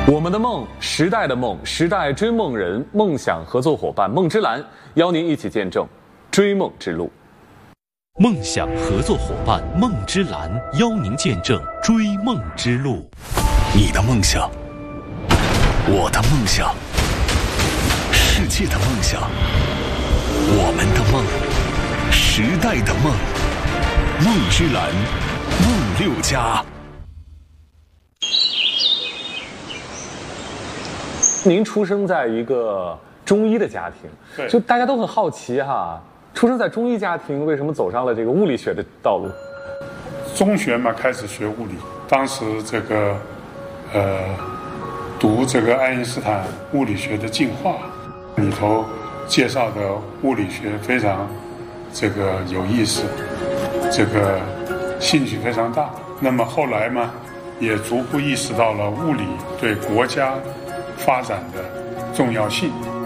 我们的梦，时代的梦，时代追梦人，梦想合作伙伴梦之蓝邀您一起见证追梦之路。 梦想合作伙伴梦之蓝邀您见证追梦之路。 你的梦想，我的梦想，世界的梦想，我们的梦，时代的梦，梦之蓝，梦6家。 您出生在一个中医的家庭， 对， 就大家都很好奇哈，出生在中医家庭，为什么走上了这个物理学的道路？ 中学嘛，开始学物理，当时读这个爱因斯坦物理学的进化里头介绍的物理学非常有意思，兴趣非常大。那么后来嘛，也逐步意识到了物理对国家发展的重要性。